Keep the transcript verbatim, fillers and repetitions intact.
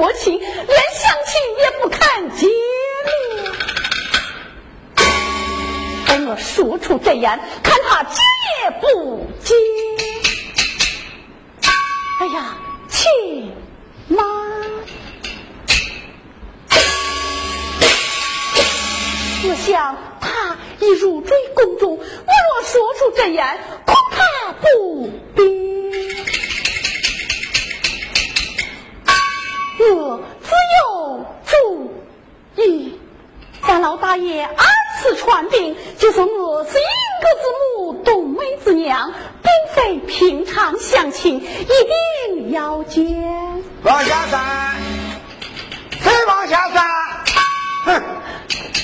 薄情，连乡亲也不肯结了。等我说出这言，看他结也不结。哎呀，且慢！我想他已入赘宫中，我若说出这言，恐怕不必。我只有主意，咱老大爷二次传禀，就说我是英格之母，冬梅之娘，并非平常乡亲，一定要见。 王家山。